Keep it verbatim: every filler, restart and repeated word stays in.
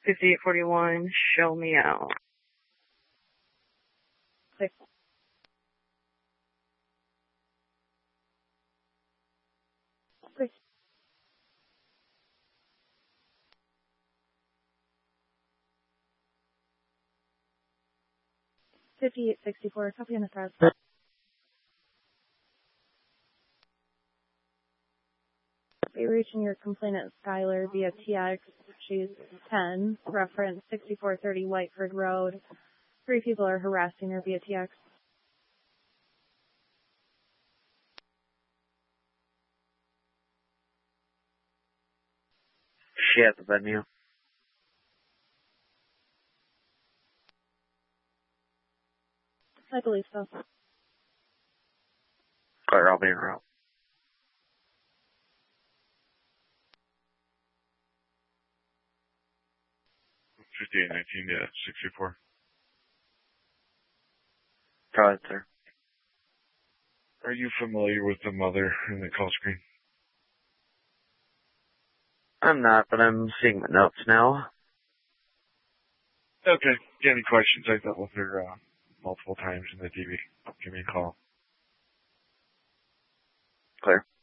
fifty-eight forty-one, show me out. Six. Six. fifty-eight sixty-four, copy on the press. You're reaching your complainant Skylar via T X. She's ten, reference sixty-four thirty Whiteford Road. Three people are harassing her via T X. She at the venue. I believe so. Or I'll be in route. fifty-eight nineteen to sixty-four. Go ahead, sir. Are you familiar with the mother in the call screen? I'm not, but I'm seeing the notes now. Okay. Got any questions? I dealt with her uh, multiple times in the D V. Give me a call. Clear.